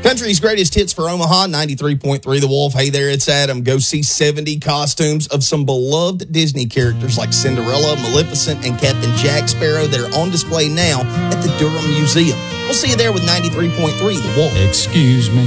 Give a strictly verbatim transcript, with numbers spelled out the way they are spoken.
Country's greatest hits for Omaha, ninety-three point three The Wolf. Hey there, it's Adam. Go see seventy costumes of some beloved Disney characters like Cinderella, Maleficent, and Captain Jack Sparrow that are on display now at the Durham Museum. We'll see you there with ninety-three point three The Wolf. Excuse me.